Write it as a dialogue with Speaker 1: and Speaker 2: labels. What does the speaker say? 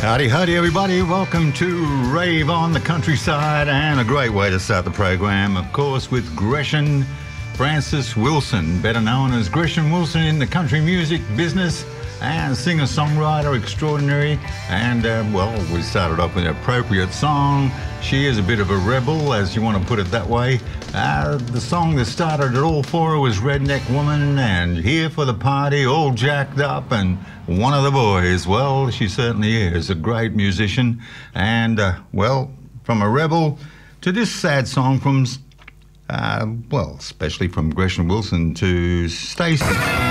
Speaker 1: Howdy, howdy, everybody. Welcome to Rave on the Countryside, and a great way to start the program, of course, with Gresham Francis Wilson, better known as Gresham Wilson in the country music business and singer-songwriter extraordinary. And, we started off with an appropriate song. She is a bit of a rebel, as you want to put it that way. The song that started it all for her was Redneck Woman and Here for the Party, all jacked up and one of the boys. Well, she certainly is a great musician. And, from a rebel to this sad song from, especially from Gresham Wilson to Stacey.